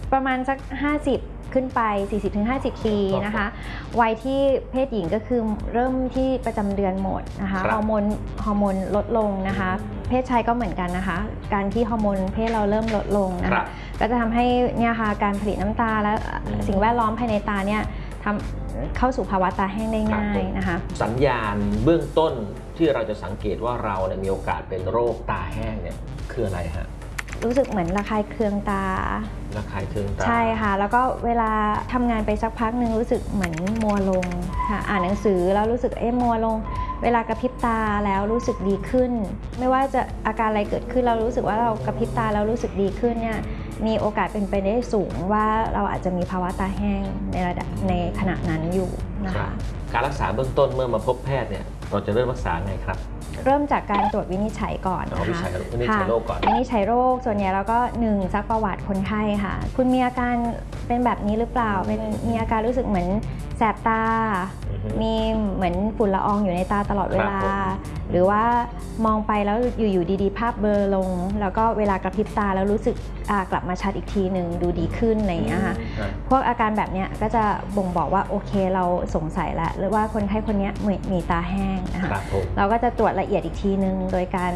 ประมาณสัก50ขึ้นไป 40-50 ปีนะคะวัยที่เพศหญิงก็คือเริ่มที่ประจำเดือนหมดนะคะฮอร์โมนลดลงนะคะเพศชายก็เหมือนกันนะคะการที่ฮอร์โมนเพศเราเริ่มลดลงนะคะก็จะทำให้เนี่ยค่ะการผลิตน้ำตาและสิ่งแวดล้อมภายในตาเนี่ยทำเข้าสู่ภาวะตาแห้งได้ง่ายนะคะสัญญาณเบื้องต้นที่เราจะสังเกตว่าเราเนี่ยมีโอกาสเป็นโรคตาแห้งเนี่ยคืออะไรฮะรู้สึกเหมือนระคายเคืองตาใช่ค่ะแล้วก็เวลาทำงานไปสักพักหนึ่งรู้สึกเหมือนมัวลงค่ะอ่านหนังสือแล้วรู้สึกมัวลงเวลากระพริบตาแล้วรู้สึกดีขึ้นไม่ว่าจะอาการอะไรเกิดขึ้นเรารู้สึกว่าเรากระพริบตาแล้วรู้สึกดีขึ้นเนี่ยมีโอกาสเป็นไปได้สูงว่าเราอาจจะมีภาวะตาแห้งในระดับในขณะนั้นอยู่นะคะการรักษาเบื้องต้นเมื่อมาพบแพทย์เนี่ยเราจะเริ่มรักษาไงครับเริ่มจากการตรวจวินิจฉัยก่อนนะคะวินิจฉัยโรคก่อนวินิจฉัยโรคส่วนใหญ่เราก็1ซักประวัติคนไข้ค่ะคุณมีอาการเป็นแบบนี้หรือเปล่ามีอาการรู้สึกเหมือนแสบตามีเหมือนฝุ่นละอองอยู่ในตาตลอดเวลาหรือว่ามองไปแล้วอยู่ดีๆภาพเบลอลงแล้วก็เวลากระพริบตาแล้วรู้สึกกลับมาชัดอีกทีหนึ่งดูดีขึ้นอะไรอย่างเงี้ยค่ะพวกอาการแบบนี้ก็จะบ่งบอกว่าโอเคเราสงสัยแล้วหรือว่าคนไข้คนนี้มีตาแห้งนะคะเราก็จะตรวจละเอียดอีกทีหนึ่งโดยการ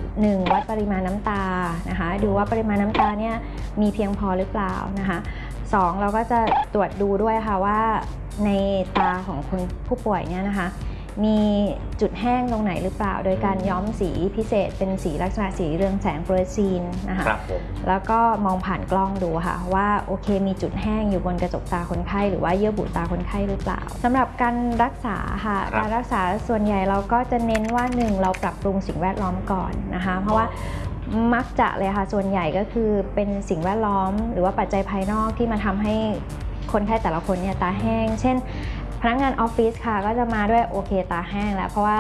1วัดปริมาณน้ำตานะคะดูว่าปริมาณน้ำตาเนี่ยมีเพียงพอหรือเปล่านะคะ2เราก็จะตรวจดูด้วยค่ะว่าในตาของคนผู้ป่วยเนี่ยนะคะมีจุดแห้งตรงไหนหรือเปล่าโดยการย้อมสีพิเศษเป็นสีลักษณะสีเรืองแสงฟลูออเรสซีนนะคะแล้วก็มองผ่านกล้องดูค่ะว่าโอเคมีจุดแห้งอยู่บนกระจกตาคนไข้หรือว่าเยื่อบุตาคนไข้หรือเปล่าสำหรับการรักษาค่ะการรักษาส่วนใหญ่เราก็จะเน้นว่า1เราปรับปรุงสิ่งแวดล้อมก่อนนะคะเพราะว่ามักจะเลยค่ะส่วนใหญ่ก็คือเป็นสิ่งแวดล้อมหรือว่าปัจจัยภายนอกที่มาทำให้คนไข้แต่ละคนเนี่ยตาแห้งเช่นพนักงานออฟฟิศค่ะก็จะมาด้วยโอเคตาแห้งแล้วเพราะว่า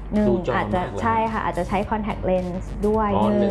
1อาจจะใช่ค่ะอาจจะใช้คอนแทคเลนส์ด้วย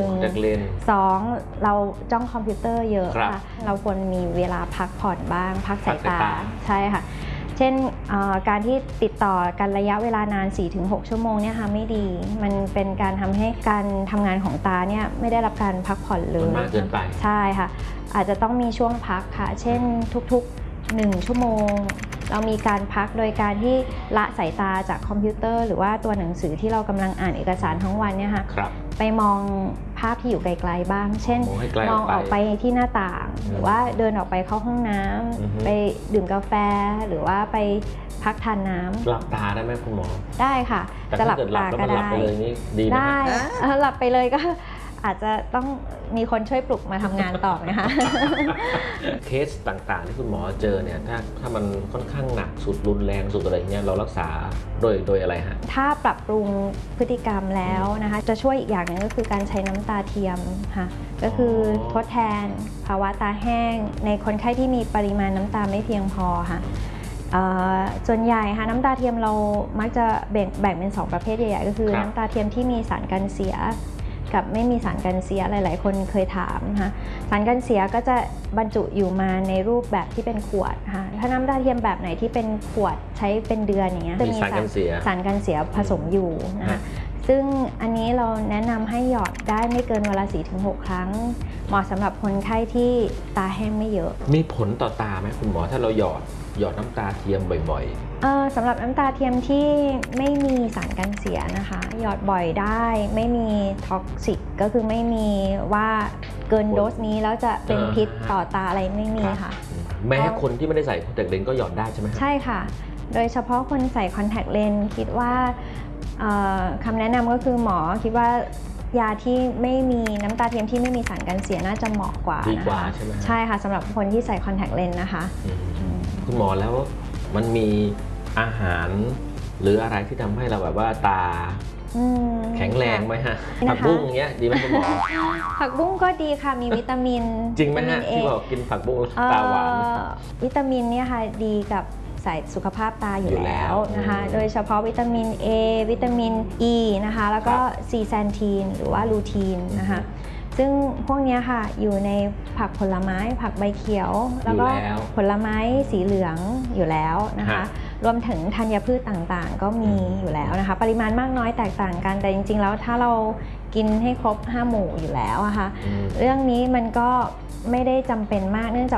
2เราจ้องคอมพิวเตอร์เยอะค่ะเราควรมีเวลาพักผ่อนบ้างพักสายตาใช่ค่ะเช่นการที่ติดต่อกันระยะเวลานาน 4-6 ชั่วโมงเนี่ยค่ะไม่ดีมันเป็นการทำให้การทำงานของตาเนี่ยไม่ได้รับการพักผ่อนเลยมากเกินไปใช่ค่ะอาจจะต้องมีช่วงพักค่ะเช่นทุกๆ1ชั่วโมงเรามีการพักโดยการที่ละสายตาจากคอมพิวเตอร์หรือว่าตัวหนังสือที่เรากำลังอ่านเอกสารทั้งวันเนี่ยค่ะไปมองภาพที่อยู่ไกลๆบ้างเช่นมองออกไปที่หน้าต่างหรือว่าเดินออกไปเข้าห้องน้ำไปดื่มกาแฟหรือว่าไปพักทานน้ำหลับตาได้ไหมคุณหมอได้ค่ะจะหลับตาก็ได้ได้หลับไปเลยก็อาจจะต้องมีคนช่วยปลุกมาทำงานต่อไหมคะเคสต่างๆที่คุณหมอเจอเนี่ยถ้ามันค่อนข้างหนักสุดรุนแรงสุดอะไรเงี้ยเรารักษาโดยอะไรฮะถ้าปรับปรุงพฤติกรรมแล้วนะคะจะช่วยอีกอย่างหนึ่งก็คือการใช้น้ำตาเทียมค่ะก็คือทดแทนภาวะตาแห้งในคนไข้ที่มีปริมาณน้ำตาไม่เพียงพอค่ะส่วนใหญ่ค่ะน้ำตาเทียมเรามักจะแบ่งเป็น2ประเภทใหญ่ๆก็คือน้ำตาเทียมที่มีสารกันเสียกับไม่มีสารกันเสียหลายๆคนเคยถามนะคะสารกันเสียก็จะบรรจุอยู่มาในรูปแบบที่เป็นขวดค่ะถ้าน้ำตาเทียมแบบไหนที่เป็นขวดใช้เป็นเดือนอย่างเงี้ยจะมีสารกันเสียผสมอยู่นะคะซึ่งอันนี้เราแนะนำให้หยอดได้ไม่เกินวันละ 4-6 ครั้งเหมาะสำหรับคนไข้ที่ตาแห้งไม่เยอะมีผลต่อตาไหมคุณหมอถ้าเราหยอดน้ำตาเทียมบ่อยๆสำหรับน้ำตาเทียมที่ไม่มีสารกันเสียนะคะหยอดบ่อยได้ไม่มีท็อกซิกก็คือไม่มีว่าเกินโดสนี้แล้วจะเป็นพิษต่อตาอะไรไม่มีค่ะแม้คนที่ไม่ได้ใส่คอนแทคเลนส์ก็หยอดได้ใช่ไหมใช่ค่ะโดยเฉพาะคนใส่คอนแทคเลนส์คิดว่าคำแนะนำก็คือหมอคิดว่ายาที่ไม่มีน้ำตาเทียมที่ไม่มีสารกันเสียน่าจะเหมาะกว่านะคะใช่ค่ะสำหรับคนที่ใส่คอนแทคเลนส์นะคะคุณหมอแล้วมันมีอาหารหรืออะไรที่ทำให้เราแบบว่าตาแข็งแรงไหมฮะผักบุ้งอย่างเงี้ยดีไหมคุณหมอผักบุ้งก็ดีค่ะมีวิตามินจริงไหมฮะที่บอกกินผักบุ้งตาหวานวิตามินเนี่ยค่ะดีกับใส่สุขภาพตาอยู่แล้วนะคะโดยเฉพาะวิตามิน A วิตามิน E นะคะแล้วก็ซีแซนทีนหรือว่าลูทีนนะคะซึ่งพวกนี้ค่ะอยู่ในผักผลไม้ผักใบเขียวแล้วก็ผลไม้สีเหลืองอยู่แล้วนะคะรวมถึงธัญพืชต่างๆก็มีอยู่แล้วนะคะปริมาณมากน้อยแตกต่างกันแต่จริงๆแล้วถ้าเรากินให้ครบ5 หมู่อยู่แล้วอะค่ะเรื่องนี้มันก็ไม่ได้จำเป็นมากเนื่องจาก